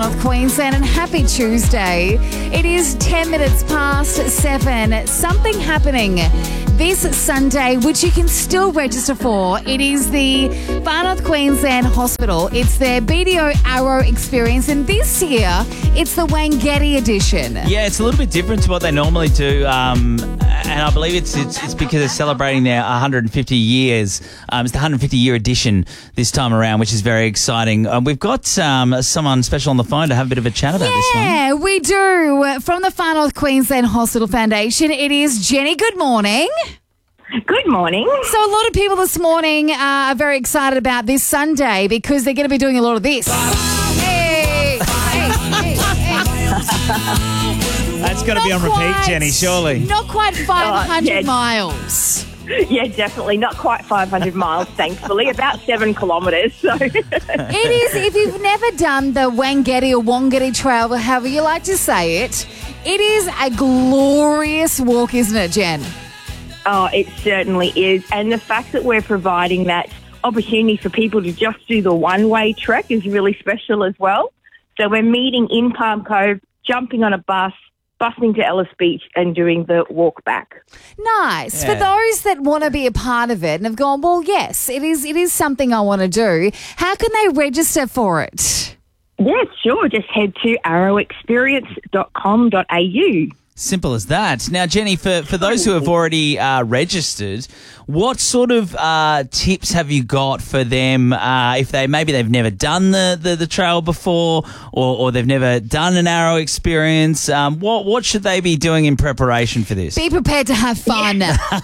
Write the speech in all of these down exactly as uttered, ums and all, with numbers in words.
North Queensland, and happy Tuesday. It is ten minutes past seven. Something happening this Sunday, which you can still register for. It is the Far North Queensland Hospital. It's their B D O Arrow experience, and this year it's the Wangetti edition. Yeah, it's a little bit different to what they normally do, um, and I believe it's, it's it's because they're celebrating their one hundred fifty years. Um, it's the one hundred fifty year edition this time around, which is very exciting. Um, we've got um, someone special on the phone to have a bit of a chat about yeah, this one. Yeah, we do. From the Far North Queensland Hospital Foundation, it is Jenny. Good morning. Good morning. So a lot of people this morning uh, are very excited about this Sunday because they're going to be doing a lot of this. Hey, hey, hey, hey. That's got to be on repeat, quite, Jenny, surely. Not quite five hundred Oh, yeah. miles. Yeah, definitely. Not quite five hundred miles, thankfully. About seven kilometres. So. It is, if you've never done the Wangetti or Wangetti Trail, however you like to say it, it is a glorious walk, isn't it, Jen? Oh, it certainly is. And the fact that we're providing that opportunity for people to just do the one-way trek is really special as well. So we're meeting in Palm Cove, jumping on a bus, busing to Ellis Beach and doing the walk back. Nice. Yeah. For those that want to be a part of it and have gone, well, yes, it is, it is something I want to do, how can they register for it? Yeah, sure. Just head to arrow experience dot com dot a u. Simple as that. Now, Jenny, for, for those who have already uh, registered, what sort of uh, tips have you got for them uh, if they maybe they've never done the, the, the trail before or, or they've never done an Arrow experience? Um, what what should they be doing in preparation for this? Be prepared to have fun.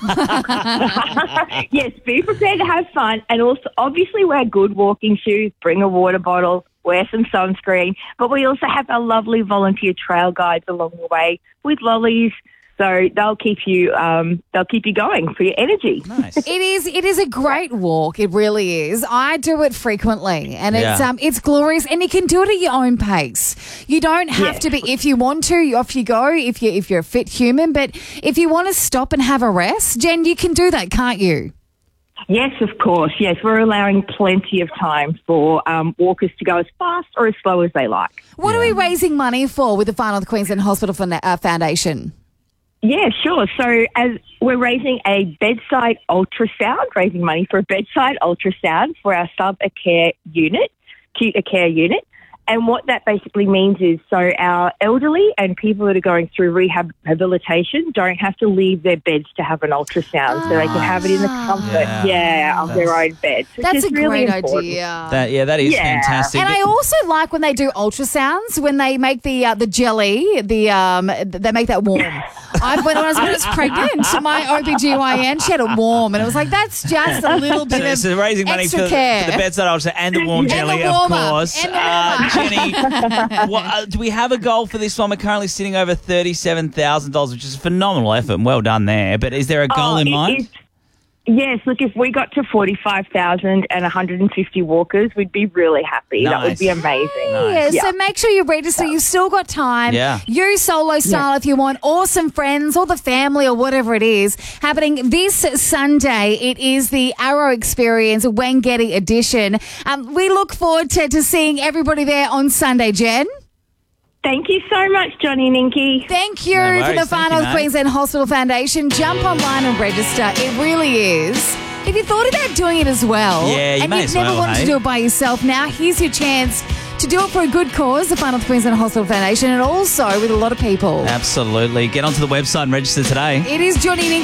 Yes, be prepared to have fun and also obviously wear good walking shoes, bring a water bottle, wear some sunscreen, but we also have our lovely volunteer trail guides along the way with lollies, so they'll keep you um, they'll keep you going for your energy. Nice. It is. It is a great walk. It really is. I do it frequently, and it's Yeah. um, it's glorious. And you can do it at your own pace. You don't have Yeah. to be. If you want to, off you go. If you if you're a fit human, but if you want to stop and have a rest, Jen, you can do that, can't you? Yes, of course. Yes, we're allowing plenty of time for um, walkers to go as fast or as slow as they like. What are we raising money for with the Far North Queensland Hospital Funda- uh, Foundation? Yeah, sure. So as we're raising a bedside ultrasound, raising money for a bedside ultrasound for our sub-care unit, acute care unit. And what that basically means is so our elderly and people that are going through rehabilitation don't have to leave their beds to have an ultrasound, so they can have it in the comfort, Yeah. yeah, of their own beds. which That's is a really great important. idea. That, yeah, that is Yeah. fantastic. And I also like when they do ultrasounds, when they make the uh, the jelly, the um, they make that warm. I when I was, when I was pregnant, my O B G Y N, she had it warm, and it was like, that's just a little bit So, of so raising money for, extra care. for the bedside ultrasound and the warm And jelly, the of warmer. course. And the Uh, warmer. Jenny, what, uh, do we have a goal for this one? We're currently sitting over thirty-seven thousand dollars, which is a phenomenal effort and well done there. But is there a goal Oh, in it mind? is- Yes, look, if we got to forty-five thousand and one hundred fifty walkers, we'd be really happy. That would Nice. be amazing. Yeah, Yeah. so make sure you register. You've still got time. Yeah. You solo style if you want, or some friends, or the family, or whatever it is. Happening this Sunday, it is the Arrow Experience Wangetti edition. Um, we look forward to, to seeing everybody there on Sunday, Jen. Thank you so much, Johnny and Inky. Thank you No for worries. the Far Thank you, North mate. Queensland Hospital Foundation. Jump online and register. It really is. If you thought about doing it as well, Yeah, you and may you've as never well, wanted hey? to do it by yourself, now here's your chance to do it for a good cause, the Far North Queensland Hospital Foundation, and also with a lot of people. Absolutely. Get onto the website and register today. It is Johnny and